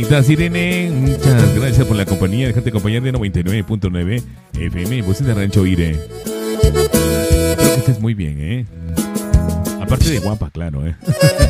Irene, muchas gracias por la compañía. Dejarte acompañar de 99.9 FM, voces de Rancho Ire. Creo que estés muy bien, ¿eh? Aparte de guapa, claro, ¿eh?